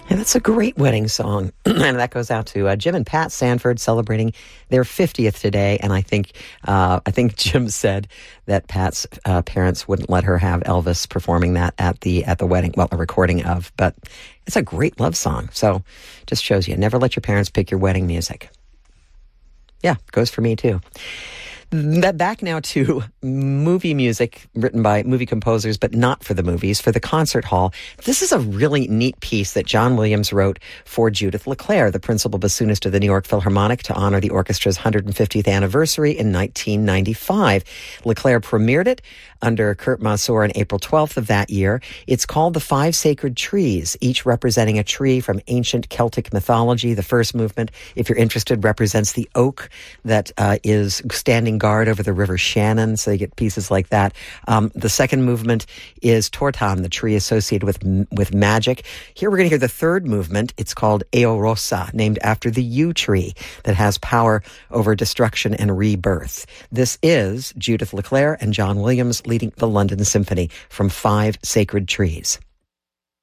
And that's a great wedding song. And that goes out to Jim and Pat Sanford celebrating their 50th today. And I think Jim said that Pat's parents wouldn't let her have Elvis performing that at the wedding. Well, a recording of, but it's a great love song. So just shows you never let your parents pick your wedding music. Yeah, goes for me too. Back now to movie music written by movie composers, but not for the movies, for the concert hall. This is a really neat piece that John Williams wrote for Judith LeClair, the principal bassoonist of the New York Philharmonic, to honor the orchestra's 150th anniversary in 1995. LeClair premiered it under Kurt Masur on April 12th of that year. It's called The Five Sacred Trees, each representing a tree from ancient Celtic mythology. The first movement, if you're interested, represents the oak that is standing guard over the river Shannon, so you get pieces like that. The second movement is Tortan, the tree associated with magic. Here we're going to hear the third movement. It's called Eorosa, named after the yew tree that has power over destruction and rebirth. This is Judith LeClair and John Williams leading the London Symphony from Five Sacred Trees.